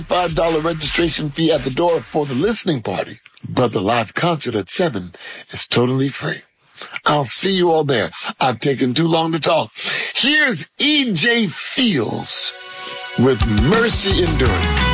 $5 registration fee at the door for the listening party, but the live concert at 7 is totally free. I'll see you all there. I've taken too long to talk. Here's E.J. Fields with Mercy Enduring.